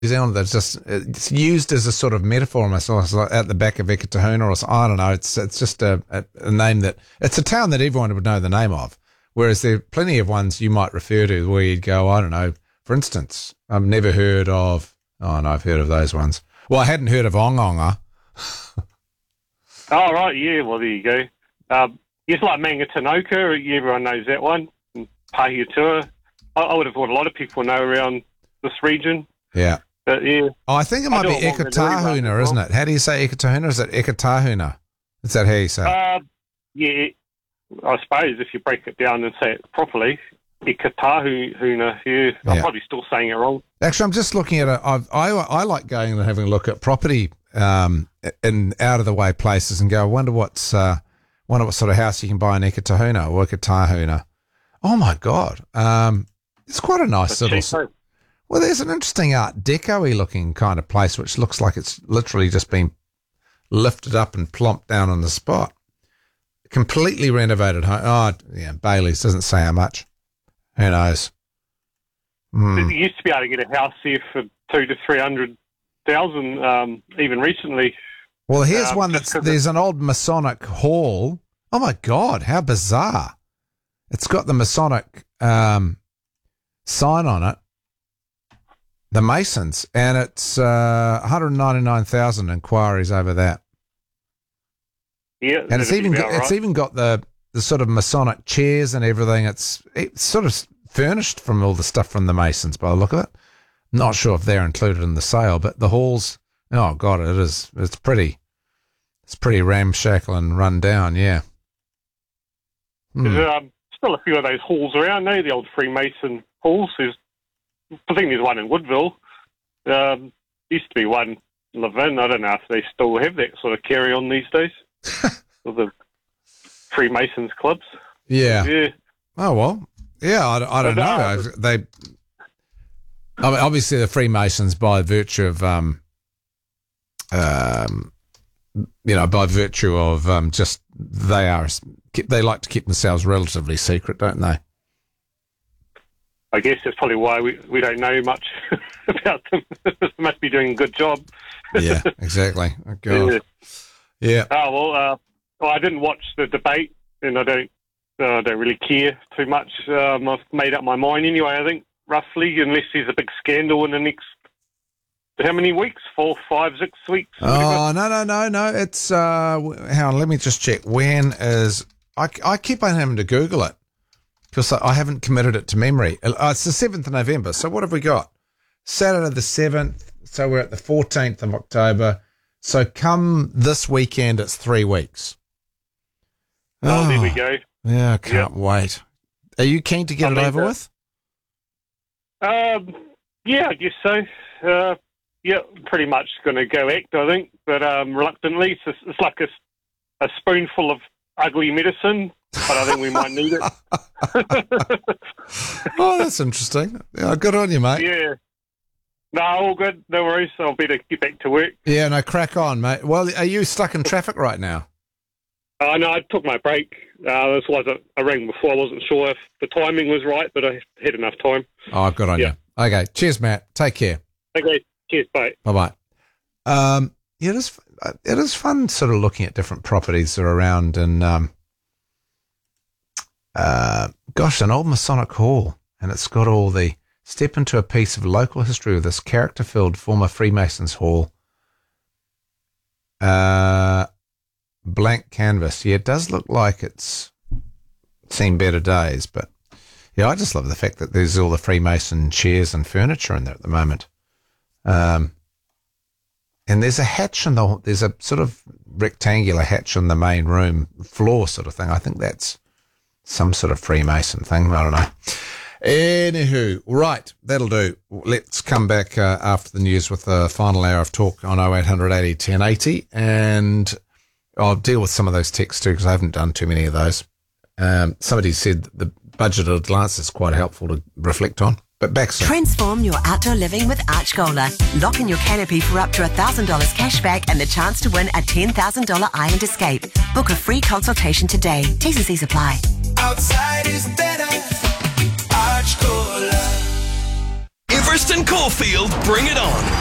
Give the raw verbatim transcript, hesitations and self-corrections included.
New Zealand that's just it's used as a sort of metaphor almost like at the back of Ekatahuna or something. I don't know. It's it's just a, a, a name that it's a town that everyone would know the name of. Whereas there are plenty of ones you might refer to where you'd go, I don't know. For instance, I've never heard of. Oh no, I've heard of those ones. Well, I hadn't heard of Ongonga. Oh right, yeah. Well, there you go. Um, it's like Mangatanoka. Everyone knows that one. Pahiatua. I, I would have thought a lot of people know around this region. Yeah. But yeah. Oh, I think it might be Ekatahuna, isn't it? How do you say Ekatahuna? Is it Ekatahuna? Is that how you say it? Uh, yeah, I suppose if you break it down and say it properly, Ekatahuna, yeah. I'm Yeah. probably still saying it wrong. Actually, I'm just looking at it. I've, I I like going and having a look at property um, in out of the way places and go, I wonder what's uh, wonder what sort of house you can buy in Ekatahuna or Ekatahuna. Oh my God, um, it's quite a nice But little. cheapo. Well, there's an interesting Art Deco-y looking kind of place, which looks like it's literally just been lifted up and plonked down on the spot. Completely renovated home. Oh, yeah, Bailey's doesn't say how much. Who knows? Hmm. You used to be able to get a house here for two to three hundred thousand, um, even recently. Well, here's Um, one just that's 'cause there's an old Masonic hall. Oh my God, how bizarre! It's got the Masonic um, sign on it, the Masons, and it's uh, one hundred ninety-nine thousand inquiries over that. Yeah, And it's that'd be even about got, it's right. even got the, the sort of Masonic chairs and everything. It's it's sort of furnished from all the stuff from the Masons by the look of it. Not sure if they're included in the sale, but the halls. Oh God, it is. It's pretty. It's pretty ramshackle and run down. Yeah. Hmm. There's um, still a few of those halls around, though, the old Freemason halls. There's, I think there's one in Woodville. Um, used to be one in Levin. I don't know if they still have that sort of carry on these days. With the Freemasons clubs. Yeah. Yeah. Oh well. Yeah. I, I don't But, know. uh, They. I mean, obviously, the Freemasons, by virtue of um, um, you know, by virtue of um, just they are they like to keep themselves relatively secret, don't they? I guess that's probably why we, we don't know much about them. They must be doing a good job. Yeah. Exactly. Oh, God. Yeah. Oh, well, uh, well, I didn't watch the debate, and I don't uh, I don't really care too much. Um, I've made up my mind anyway, I think, roughly, unless there's a big scandal in the next, how many weeks? Four, five, six weeks? Oh, no, no, no, no. It's, uh, hang on, let me just check. When is, I, I keep on having to Google it because I haven't committed it to memory. Uh, it's the seventh of November. So what have we got? Saturday the seventh. So we're at the fourteenth of October. So come this weekend, it's three weeks. Oh, there we go. Yeah, I can't wait. Are you keen to get I it mean, over uh, with? Um, yeah, I guess so. Uh, yeah, pretty much going to go act, I think, but um, reluctantly. It's, it's like a, a spoonful of ugly medicine, but I think we might need it. Oh, that's interesting. Yeah, good on you, mate. Yeah. No, all good. No worries. I'll better get back to work. Yeah, no, crack on, mate. Well, are you stuck in traffic right now? Oh, no, I took my break. Uh, this was a, I rang before. I wasn't sure if the timing was right, but I had enough time. Oh, good on Yeah. you. Okay, cheers, Matt. Take care. Okay, cheers, bye. Bye-bye. Um, yeah, it is, it is fun sort of looking at different properties that are around and, um, uh, gosh, an old Masonic hall, and it's got all the, step into a piece of local history with this character-filled former Freemasons hall. Uh, blank canvas. Yeah, it does look like it's seen better days, but yeah, I just love the fact that there's all the Freemason chairs and furniture in there at the moment. Um, and there's a hatch in the, there's a sort of rectangular hatch in the main room floor sort of thing. I think that's some sort of Freemason thing. I don't know. Anywho, right, that'll do. Let's come back uh, after the news with the final hour of talk on oh eight hundred eighty ten eighty, and I'll deal with some of those texts too because I haven't done too many of those. Um, somebody said that the budget at a glance is quite helpful to reflect on. But back soon. Transform your outdoor living with Archgola. Lock in your canopy for up to one thousand dollars cash back and the chance to win a ten thousand dollars Ironed Escape. Book a free consultation today. T's and C's apply. Outside is better. Archgola. Hurst and Caulfield bring it on.